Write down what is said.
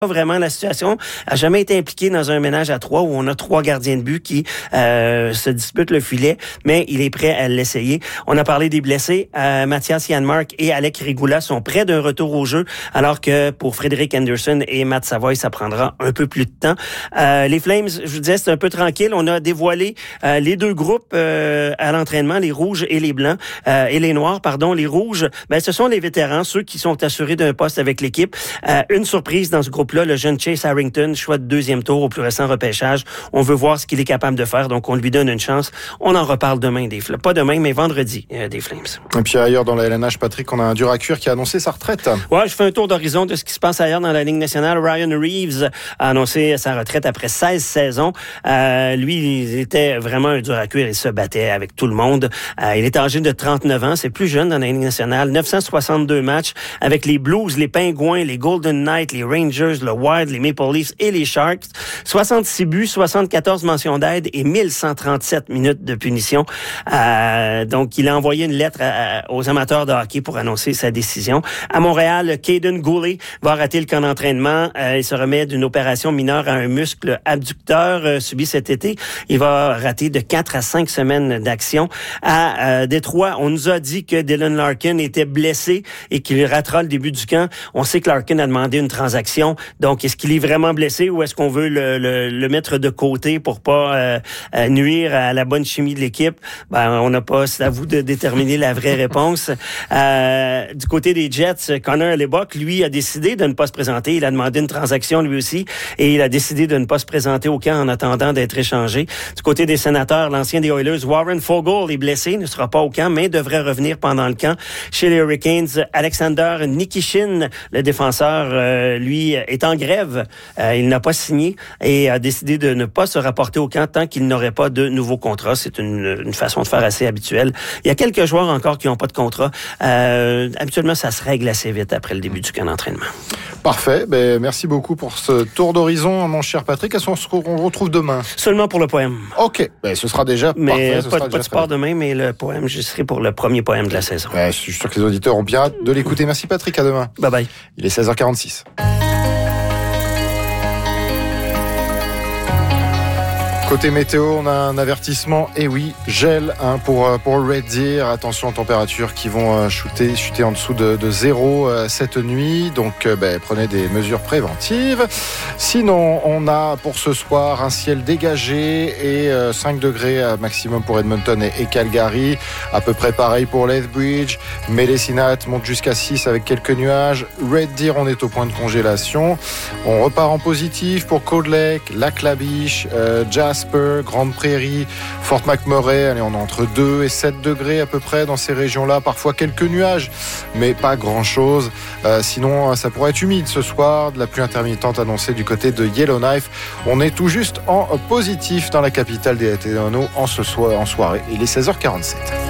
vraiment la situation, a jamais été impliqué dans un ménage à 3 où on a 3 gardiens de but qui se disputent le filet, mais il est prêt à l'essayer. On a parlé des blessés. Mathias Janmark et Alec Regula sont près d'un retour au jeu, alors que pour Frédéric Anderson et Matt Savoy, ça prendra un peu plus de temps. Les Flames, je vous disais, c'est un peu tranquille. On a dévoilé les 2 groupes à l'entraînement, les rouges et les blancs, et les noirs, pardon. Les rouges, ce sont les vétérans, ceux qui sont assurés d'un poste avec l'équipe. Une surprise dans ce groupe-là, le jeune Chase Harrington, choix de 2e tour au plus récent repêchage. On veut voir ce qu'il est capable de faire, donc on lui donne une chance. On en reparle demain des Flames. Pas demain, mais vendredi des Flames. Et puis ailleurs dans la LNH, Patrick, on a un dur à cuire qui a annoncé sa retraite. Ouais, je fais un tour d'horizon de ce qui se passe ailleurs dans la Ligue nationale. Ryan Reeves a annoncé sa retraite après 16 saisons. Lui, il était vraiment un dur à cuire. Il se battait avec tout le monde. Il est âgé de 39 ans. C'est plus jeune dans la Ligue nationale. 962 matchs avec les Blues, les Pingouins, les Golden Knights, les Rangers, le Wild, les Maple Leafs et les Sharks. 66 buts, 74 mentions d'aide et 1137 minutes de punition. Donc, il a envoyé une lettre aux amateurs de hockey pour annoncer sa décision. À Montréal, Caden Goulet va rater le camp d'entraînement. Il se remet d'une opération mineure à un muscle abducteur subi cet été. Il va rater de 4 à 5 semaines d'action. À Détroit, on nous a dit que Dylan Larkin était blessé et qu'il ratera le début du camp. On sait que Larkin a demandé une transaction. Donc, est-ce qu'il est vraiment blessé ou est-ce qu'on veut le mettre de côté pour pas nuire à la bonne chimie de l'équipe? On n'a pas, c'est à vous de déterminer la vraie réponse. Du côté des Jets, Connor Lebock, lui, a décidé de ne pas se présenter. Il a demandé une transaction lui aussi et il a décidé de ne pas se présenter au camp en attendant d'être échangé. Du côté des Sénateurs, l'ancien des Oilers, Warren Foegele, est blessé, ne sera pas au camp, mais devrait revenir pendant le camp. Chez les Hurricanes, Alexander Nikishin, le défenseur, lui, est en grève. Il n'a pas signé et a décidé de ne pas se rapporter au camp tant qu'il n'aurait pas de nouveau contrat. C'est une façon de faire assez habituelle. Il y a quelques joueurs encore qui n'ont pas de contrat. Habituellement, ça se règle assez vite après le début du camp d'entraînement. Parfait. Merci beaucoup pour ce tour d'horizon, mon cher Patrick. Est-ce qu'on retrouve demain? Seulement pour le poème. OK. Ce sera déjà mais parfait. Pas de sport demain, mais le poème, je serai pour le premier poème de la saison. Je suis sûr que les auditeurs ont bien hâte de l'écouter. Merci Patrick, à demain. Bye bye. Il est 16h46. Côté météo, on a un avertissement, et oui, gel pour Red Deer. Attention aux températures qui vont chuter en dessous de 0 cette nuit. Donc prenez des mesures préventives. Sinon, on a pour ce soir un ciel dégagé et 5 degrés maximum pour Edmonton et Calgary. À peu près pareil pour Lethbridge. Medicine Hat monte jusqu'à 6 avec quelques nuages. Red Deer, on est au point de congélation. On repart en positif pour Cold Lake, Lac-La-Biche, Jasper, Grande Prairie, Fort McMurray. Allez, on est entre 2 et 7 degrés à peu près dans ces régions-là. Parfois quelques nuages, mais pas grand-chose. Sinon, ça pourrait être humide ce soir. De la pluie intermittente annoncée du côté de Yellowknife. On est tout juste en positif dans la capitale des Hautes-États en soirée. Il est 16h47.